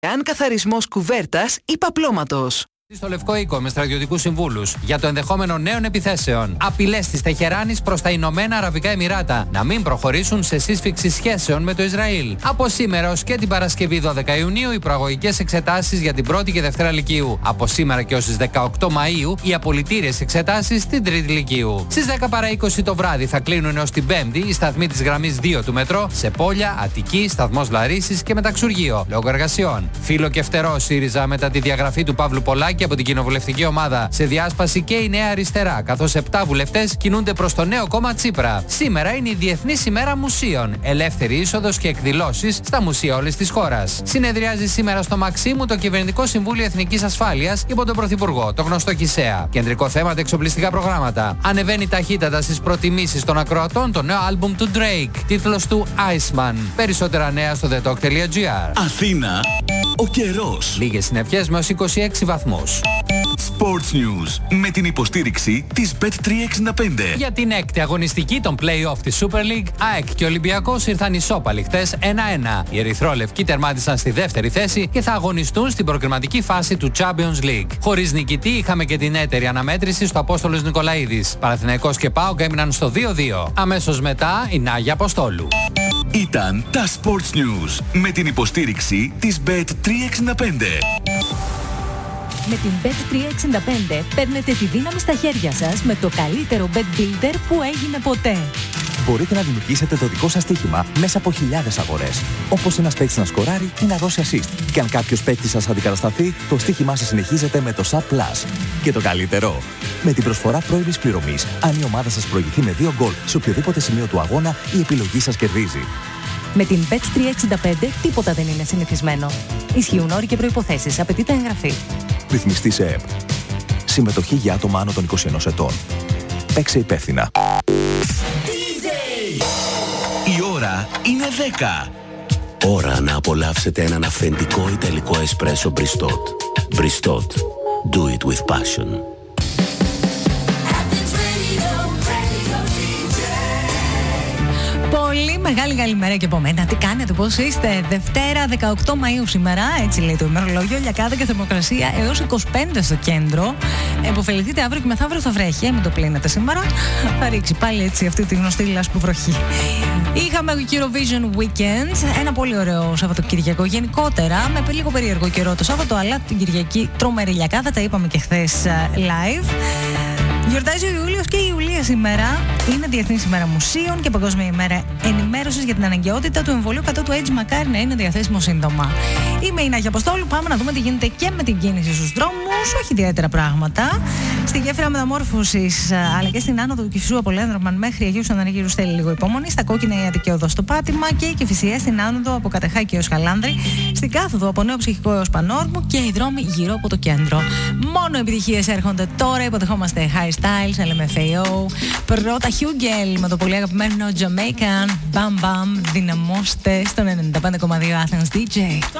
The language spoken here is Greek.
Αν καθαρισμός κουβέρτας ή παπλώματος. Στο Λευκό Οίκο με στρατιωτικούς συμβούλους για το ενδεχόμενο νέων επιθέσεων. Απειλές της Τεχεράνης προς τα Ηνωμένα Αραβικά Εμιράτα να μην προχωρήσουν σε σύσφιξη σχέσεων με το Ισραήλ. Από σήμερα ως και την Παρασκευή 12 Ιουνίου οι προαγωγικές εξετάσεις για την 1η και 2η Λυκείου. Από σήμερα και ως τις 18 Μαΐου οι απολυτήριες εξετάσεις στην 3η Λυκείου. Στις 10 παρά 20 το βράδυ θα κλείνουν έως την 5η οι σταθμοί της γραμμής 2 του μετρό σε Πόλια, Αττική, σταθμός Λαρίσης και Μεταξουργείο λόγω εργασιών. Φύλλο και φτερό ΣΥΡΙΖΑ μετά τη διαγραφή του Παύλου Πολάκη από την κοινοβουλευτική ομάδα. Σε διάσπαση και η Νέα Αριστερά, καθώς 7 βουλευτές κινούνται προς το νέο κόμμα Τσίπρα. Σήμερα είναι η Διεθνής ημέρα μουσείων. Ελεύθερη είσοδος και εκδηλώσεις στα μουσεία όλης της χώρας. Συνεδριάζει σήμερα στο Μαξίμου το Κυβερνητικό Συμβούλιο Εθνικής Ασφάλειας υπό τον Πρωθυπουργό, το γνωστό Κισέα. Κεντρικό θέμα τα εξοπλιστικά προγράμματα. Ανεβαίνει ταχύτατα στις προτιμήσεις των ακροατών το νέο άλμπουμ του Drake. Τίτλος του Iceman. Περισσότερα νέα στο thetalk.gr. Αθήνα, ο καιρός. Λίγες συννεφιές με ως 26 βαθμούς. Sports News με την υποστήριξη της Bet365. Για την έκτη αγωνιστική των play-off της Super League, ΑΕΚ και Ολυμπιακός ήρθαν ισόπαλοι χτες 1-1. Οι ερυθρόλευκοι τερμάτισαν στη δεύτερη θέση και θα αγωνιστούν στην προκριματική φάση του Champions League. Χωρίς νικητή είχαμε και την έτερη αναμέτρηση στο Απόστολος Νικολαίδης. Παναθηναϊκός και ΠΑΟΚ έμειναν στο 2-2. Αμέσως μετά η Νάγια Αποστόλου. Ήταν τα Sports News με την υποστήριξη της Bet365. Με την Bet365 παίρνετε τη δύναμη στα χέρια σας με το καλύτερο bet builder που έγινε ποτέ. Μπορείτε να δημιουργήσετε το δικό σας στοίχημα μέσα από χιλιάδες αγορές. Όπως ένας παίκτης να σκοράρει ή να δώσει assist. Και αν κάποιος παίκτης σας αντικατασταθεί, το στοίχημά σας συνεχίζεται με το SAP Plus. Και το καλύτερο, με την προσφορά πρώιμης πληρωμής, αν η ομάδα σας προηγηθεί με 2 γκολ σε οποιοδήποτε σημείο του αγώνα, η επιλογή σας κερδίζει. Με την Bet365 τίποτα δεν είναι συνηθισμένο. Ισχύουν όροι και προϋποθέσεις. Απαιτείται εγγραφή. Ρυθμιστή σε ΕΠ. Συμμετοχή για άτομα άνω των 21 ετών. Παίξε υπεύθυνα. Η ώρα είναι 10. Ώρα να απολαύσετε έναν αυθεντικό ιταλικό εσπρέσο Bristot. Bristot. Do it with passion. Πολύ μεγάλη καλημέρα και από μένα. Τι κάνετε, πώς είστε? Δευτέρα 18 Μαΐου σήμερα, έτσι λέει το ημερολόγιο. Λιακάδα και θερμοκρασία έως 25 στο κέντρο. Εποφεληθείτε αύριο και μεθαύριο θα βρέχει. Μην το πλύνετε σήμερα. Θα ρίξει πάλι έτσι αυτή τη γνωστή λάσπη βροχή. Είχαμε Eurovision Weekend. Ένα πολύ ωραίο Σαββατοκυριακό. Γενικότερα με λίγο περίεργο καιρό το Σάββατο, αλλά την Κυριακή τρομερή λιακάδα. Τα είπαμε και χθες live. Γιορτάζει ο Ιούλιος και η Ιουλία σήμερα. Είναι Διεθνής ημέρα μουσείων και Παγκόσμια ημέρα ενημέρωσης για την αναγκαιότητα του εμβολίου κατά του AIDS. Μακάρι να είναι διαθέσιμο σύντομα. Είμαι η Νάγια Αποστόλου. Πάμε να δούμε τι γίνεται και με την κίνηση στους δρόμους. Όχι ιδιαίτερα πράγματα. Στη γέφυρα μεταμόρφωσης αλλά και στην άνοδο του Κηφισού από Λένδρομαν μέχρι Αγίου Αναργύρου θέλει λίγο υπομονή. Στα κόκκινα η Αττική οδός στο πάτημα και η Κηφισιά στην άνοδο από Κατεχάκη έως Χαλάνδρη. Στην κάθοδο από Νέο Ψυχικό έως Πανόρμου και οι δρόμοι γύρω από το κέντρο. Μόνο επιτυχίες έρχονται τώρα. Υποδεχόμαστε Harry Styles, LMFAO. Πρώτα Hugel με το πολύ αγαπημένο Jamaican. Bam Bam. Δυναμώστε στον 95,2 Athens DJ.